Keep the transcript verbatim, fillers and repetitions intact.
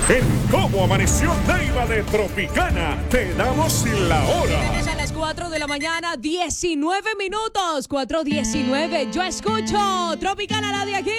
En Cómo Amaneció Neiva de Tropicana, te damos la hora. Es a las cuatro de la mañana, diecinueve minutos, cuatro diecinueve. Yo escucho Tropicana, la de aquí.